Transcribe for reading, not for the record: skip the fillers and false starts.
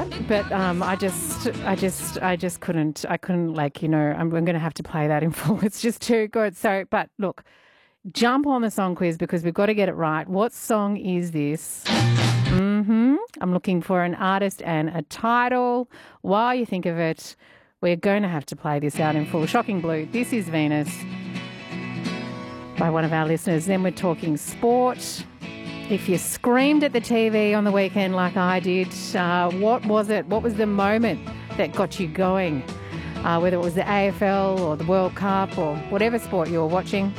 that, but I just couldn't. I couldn't, I'm going to have to play that in full. It's just too good. So, but look, jump on the song quiz because we've got to get it right. What song is this? I'm looking for an artist and a title. While you think of it, we're going to have to play this out in full. Shocking Blue, This Is Venus, by one of our listeners. Then we're talking sport. If you screamed at the TV on the weekend like I did, what was it? What was the moment that got you going? Whether it was the AFL or the World Cup or whatever sport you were watching,